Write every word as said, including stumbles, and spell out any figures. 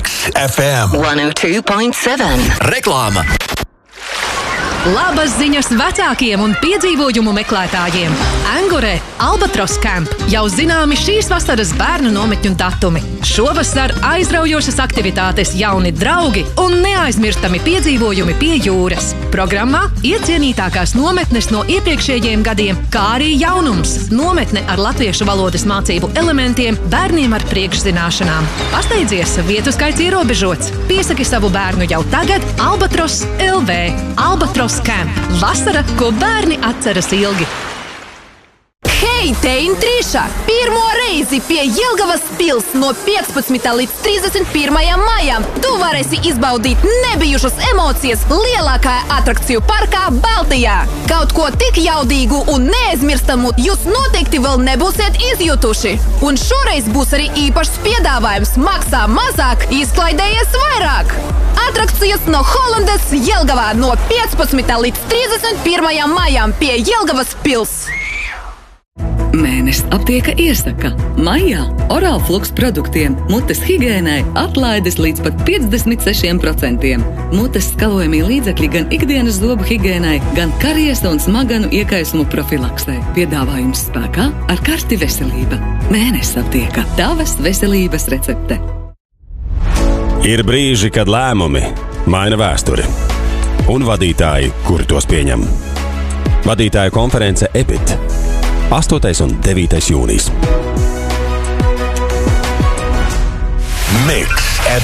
Mix F M one oh two point seven. Reklāma. Labas ziņas vecākiem un piedzīvojumu meklētājiem! Angurē Albatros Camp jau zināmi šīs vasaras bērnu nometņu datumi. Šovasar aizraujošas aktivitātes, jauni draugi un neaizmirstami piedzīvojumi pie jūras. Programmā iecienītākās nometnes no iepriekšējiem gadiem, kā arī jaunums – nometne ar latviešu valodas mācību elementiem bērniem ar priekšzināšanām. Pasteidzies, vietu skaits ierobežots. Piesaki savu bērnu jau tagad Albatros L V. Albatros Camp. Vasara, ko bērni atceras ilgi. Hei, te Intrīša! Pirmo reizi pie Jelgavas pils no piecpadsmitā līdz trīsdesmit pirmajam maijam tu varēsi izbaudīt nebijušas emocijas lielākajā atrakciju parkā Baltijā. Kaut ko tik jaudīgu un neaizmirstamu jūs noteikti vēl nebūsiet izjutuši. Un šoreiz būs arī īpašs piedāvājums maksā mazāk, izklaidējies vairāk. Atrakcijas no Holandes Jelgavā no piecpadsmitā līdz trīsdesmit pirmajam maijam pie Jelgavas pils. Mēnesis aptieka iesaka. Maijā Oral Flux produktiem mutes higiēnai atlaides līdz pat piecdesmit seši procenti. Mutes skalojamie līdzekļi gan ikdienas zobu higiēnai, gan karies un smaganu iekaisumu profilaksei. Piedāvājums spēkā ar karti veselība. Mēnesis aptieka. Tavas veselības recepte. Ir brīži, kad lēmumi maina vēsturi. Un vadītāji, kuri tos pieņem. Vadītāju konference EBIT. astotais un devītais jūnijas. Mix